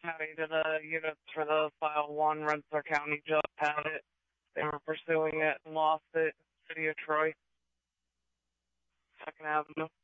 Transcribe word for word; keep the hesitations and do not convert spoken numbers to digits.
County to the units for the file one. Rensselaer County just had it. They were pursuing it and lost it. City of Troy. Second Avenue.